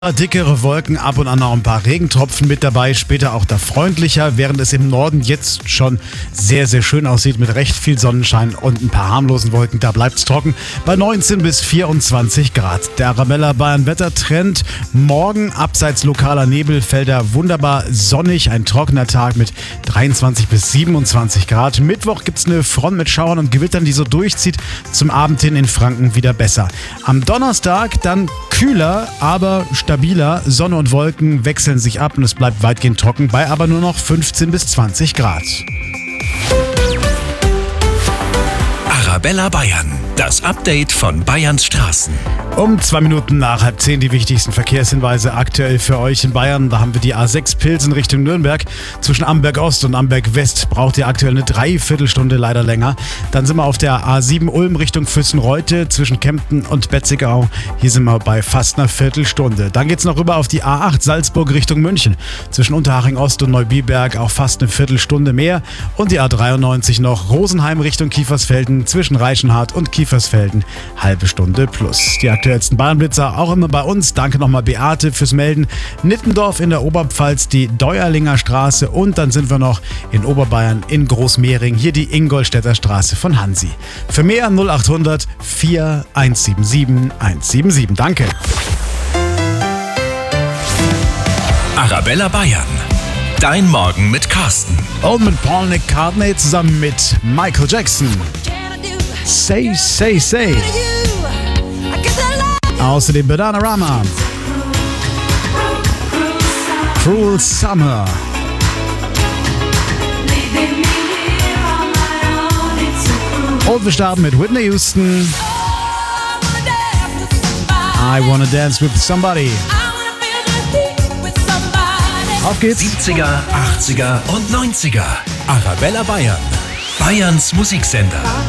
Dickere Wolken, ab und an noch ein paar Regentropfen mit dabei, später auch da freundlicher, während es im Norden jetzt schon sehr, sehr schön aussieht mit recht viel Sonnenschein und ein paar harmlosen Wolken. Da bleibt es trocken bei 19 bis 24 Grad. Der Arabella Bayern Wettertrend. Morgen abseits lokaler Nebelfelder wunderbar sonnig, ein trockener Tag mit 23 bis 27 Grad. Mittwoch gibt es eine Front mit Schauern und Gewittern, die so durchzieht. Zum Abend hin in Franken wieder besser. Am Donnerstag dann kühler, aber stabiler. Sonne und Wolken wechseln sich ab und es bleibt weitgehend trocken, bei aber nur noch 15 bis 20 Grad. Arabella Bayern, das Update von Bayerns Straßen. Um 2 Minuten nach 9:30 die wichtigsten Verkehrshinweise aktuell für euch in Bayern. Da haben wir die A6 Pilsen Richtung Nürnberg. Zwischen Amberg Ost und Amberg West braucht ihr aktuell eine Dreiviertelstunde, leider länger. Dann sind wir auf der A7 Ulm Richtung Füssen-Reute zwischen Kempten und Betzigau. Hier sind wir bei fast einer Viertelstunde. Dann geht's noch rüber auf die A8 Salzburg Richtung München. Zwischen Unterhaching Ost und Neubiberg auch fast eine Viertelstunde mehr. Und die A93 noch Rosenheim Richtung Kiefersfelden zwischen Reichenhart und Kiefersfelden. Halbe Stunde plus. Die aktuellsten Bayernblitzer auch immer bei uns. Danke nochmal Beate fürs Melden. Nittendorf in der Oberpfalz, die Deuerlinger Straße und dann sind wir noch in Oberbayern in Großmehring, hier die Ingolstädter Straße von Hansi. Für mehr 0800 4177 177. Danke. Arabella Bayern, dein Morgen mit Carsten. Und mit Paul McCartney zusammen mit Michael Jackson. Say, say, say. Außerdem Bananarama. Cruel Summer. Und wir starten mit Whitney Houston. I Wanna Dance With Somebody. Auf geht's. 70er, 80er und 90er. Arabella Bayern, Bayerns Musiksender.